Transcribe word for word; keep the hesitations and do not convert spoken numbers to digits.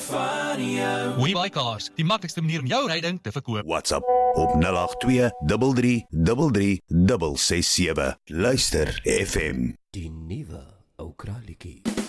van jou. WeBuyCars, die maklikste manier om jou ryding te verkoop. WhatsApp op nul agt twee drie drie drie drie ses ses sewe. Luister F M. Die nuwe ou kraaltjie.